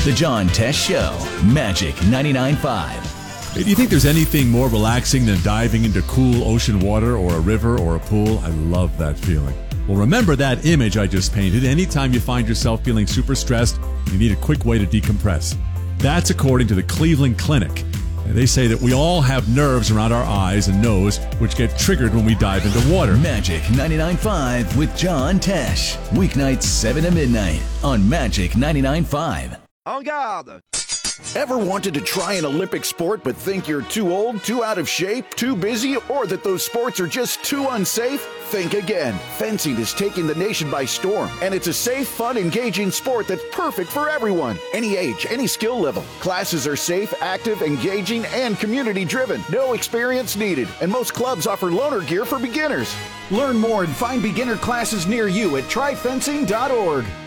The John Tesh Show, Magic 99.5. Hey, do you think there's anything more relaxing than diving into cool ocean water or a river or a pool? I love that feeling. Well, remember that image I just painted anytime you find yourself feeling super stressed and you need a quick way to decompress. That's according to the Cleveland Clinic. And they say that we all have nerves around our eyes and nose which get triggered when we dive into water. Magic 99.5 with John Tesh. Weeknights 7 to midnight on Magic 99.5. En garde! Ever wanted to try an Olympic sport but think you're too old, too out of shape, too busy, or that those sports are just too unsafe? Think again. Fencing is taking the nation by storm, and it's a safe, fun, engaging sport that's perfect for everyone. Any age, any skill level. Classes are safe, active, engaging, and community-driven. No experience needed, and most clubs offer loaner gear for beginners. Learn more and find beginner classes near you at tryfencing.org.